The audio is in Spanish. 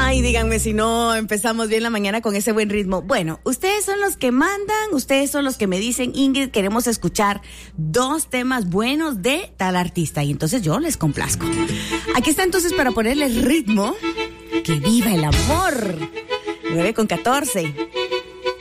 Ay, díganme si no empezamos bien la mañana con ese buen ritmo. Bueno, ustedes son los que mandan, ustedes son los que me dicen, Ingrid, queremos escuchar 2 temas buenos de tal artista. Y entonces yo les complazco. Aquí está entonces para ponerles ritmo. ¡Que viva el amor! 9:14.